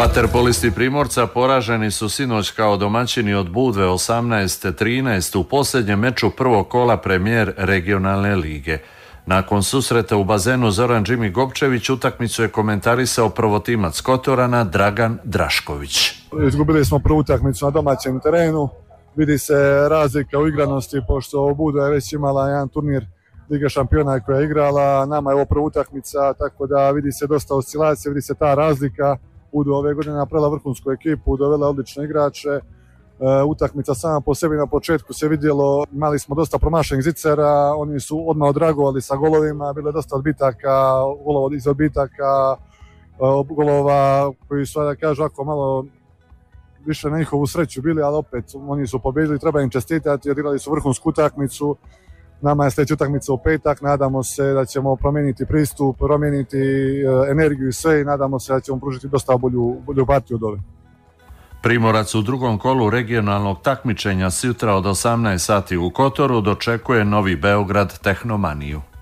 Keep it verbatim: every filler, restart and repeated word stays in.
Vaterpolisti Primorca poraženi su sinoć kao domaćini od Budve osamnaest trinaest u posljednjem meču prvog kola premijer regionalne lige. Nakon susreta u bazenu Zoran Džimi Gopčević utakmicu je komentarisao prvotimac Kotorana Dragan Drašković. Izgubili smo prvu utakmicu na domaćem terenu, vidi se razlika u igranosti pošto Budva je već imala jedan turnir Lige šampiona koja je igrala, nama je ovo prva utakmica, tako da vidi se dosta oscilacije, vidi se ta razlika. Budva ove godine napravila vrhunsku ekipu, dovela odlične igrače. E, utakmica sama po sebi na početku se vidjelo, imali smo dosta promašenih zicera, oni su odmah odragovali sa golovima, bilo je dosta odbitaka, golova iz odbitaka, e, golova koji su, da kažu, ako malo više na njihovu sreću bili, ali opet oni su pobjedili, treba im čestitati, odigrali su vrhunsku utakmicu. Nama je sljedeća utakmica u petak, nadamo se da ćemo promijeniti pristup, promijeniti energiju i sve i nadamo se da ćemo pružiti dosta bolju, bolju partiju od ove. Primorac u drugom kolu regionalnog takmičenja sutra od osamnaest sati u Kotoru dočekuje Novi Beograd Tehnomaniju.